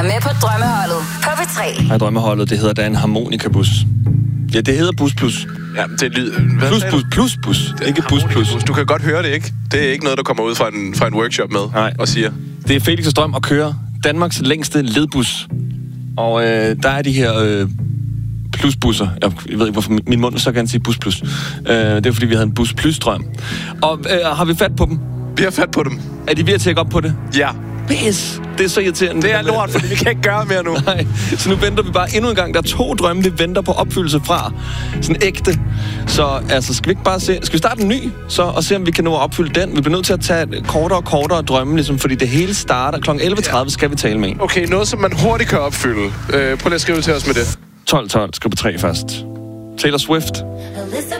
med på Drømmeholdet på P3. Hej, Drømmeholdet. Det hedder da en harmonikabus. Ja, det hedder bus plus. Ja, det lyder... Plus bus. Ikke bus plus. Du kan godt høre det, ikke? Det er ikke noget, der kommer ud fra en workshop med. Nej. Og siger. Det er Felix' drøm at køre Danmarks længste ledbus. Og der er de her plusbusser. Jeg ved ikke, hvorfor min mund så gerne sige bus plus. Det er, fordi vi havde en bus plus drøm. Og har vi fat på dem? Vi har fat på dem. Er de ved at tjekke op på det? Ja. Pis! Det er så irriterende. Det er lort, fordi vi kan ikke gøre mere nu. Nej, så nu venter vi bare endnu en gang. Der er 2 drømme, vi venter på opfyldelse fra. Sådan ægte. Så altså, skal vi ikke bare se... Skal vi starte en ny, så, og se, om vi kan nå at opfylde den? Vi bliver nødt til at tage kortere og kortere drømme, ligesom, fordi det hele starter. Kl. 11.30 skal vi tale med en. Okay, noget, som man hurtigt kan opfylde. Prøv lige at skrive til os med det. 12.12. Skriv på 3 først. Taylor Swift.